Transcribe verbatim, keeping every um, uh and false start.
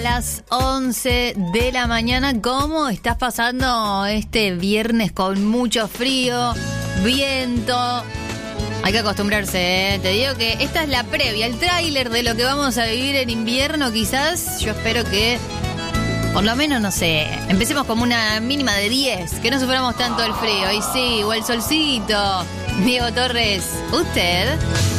Las once de la mañana, ¿cómo estás pasando este viernes con mucho frío, viento? Hay que acostumbrarse, ¿eh? Te digo que esta es la previa, el tráiler de lo que vamos a vivir en invierno quizás. Yo espero que, por lo menos, no sé, empecemos como una mínima de diez, que no suframos tanto el frío. Y sí, o el solcito. Diego Torres, ¿usted?